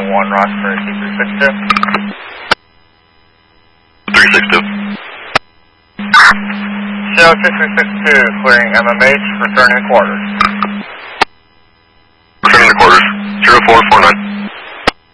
Roxbury 2362. 362. Show 2362, clearing MMH, returning to quarters. Returning to quarters, 0449.